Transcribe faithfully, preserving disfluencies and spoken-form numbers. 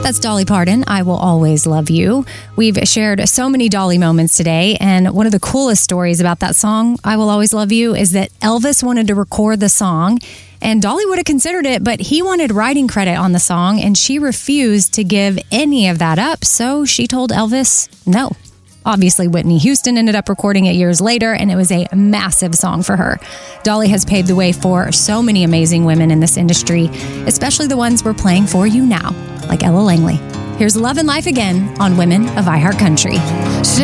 That's Dolly Parton, I Will Always Love You. We've shared so many Dolly moments today, and one of the coolest stories about that song, I Will Always Love You, is that Elvis wanted to record the song, and Dolly would have considered it, but he wanted writing credit on the song, and she refused to give any of that up, so she told Elvis no. Obviously, Whitney Houston ended up recording it years later, and it was a massive song for her. Dolly has paved the way for so many amazing women in this industry, especially the ones we're playing for you now, like Ella Langley. Here's Love and Life Again on Women of iHeartCountry.